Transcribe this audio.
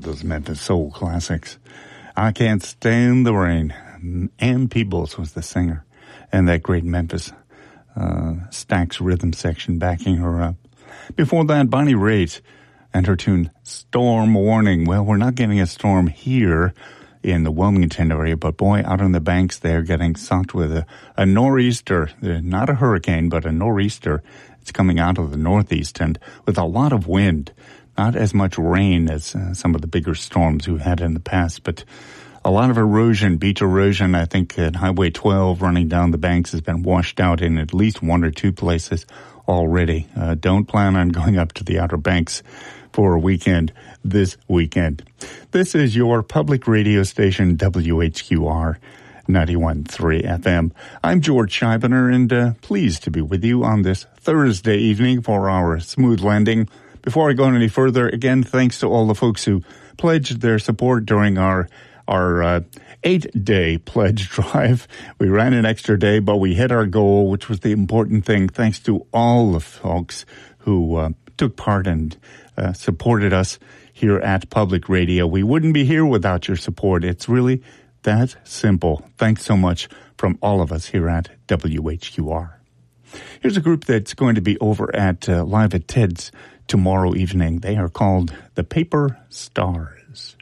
those Memphis soul classics. I Can't Stand the Rain. Ann Peebles was the singer, and that great Memphis Stax rhythm section backing her up. Before that, Bonnie Raitt and her tune Storm Warning. Well, we're not getting a storm here in the Wilmington area, but boy, out on the banks they're getting socked with a nor'easter. Not a hurricane, but a nor'easter. It's coming out of the northeast and with a lot of wind. Not as much rain as some of the bigger storms we've had in the past, but a lot of erosion, beach erosion. I think at Highway 12 running down the banks has been washed out in at least one or two places already. Don't plan on going up to the Outer Banks for a weekend this weekend. This is your public radio station, WHQR 91.3 FM. I'm George Scheibner, and pleased to be with you on this Thursday evening for our Smooth Landing. Before I go any further, again, thanks to all the folks who pledged their support during our 8-day pledge drive. We ran an extra day, but we hit our goal, which was the important thing. Thanks to all the folks who took part and supported us here at Public Radio. We wouldn't be here without your support. It's really that simple. Thanks so much from all of us here at WHQR. Here's a group that's going to be over at Live at Ted's tomorrow evening. They are called the Paper Stars.